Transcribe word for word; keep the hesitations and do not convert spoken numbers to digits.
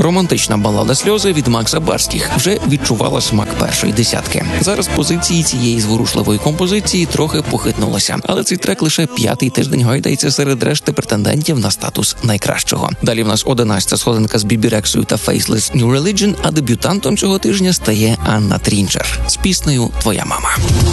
Романтична балада «Сльози» від Макса Барських вже відчувала смак першої десятки. Зараз позиції цієї зворушливої композиції трохи похитнулися, але цей трек лише п'ятий тиждень гойдається серед решти претендентів на статус найкращого. Далі в нас одинадцята сходинка з Бібі Рексою та Faceless New Religion, а дебютантом цього тижня стає Анна Трінчер з піснею «Твоя мама».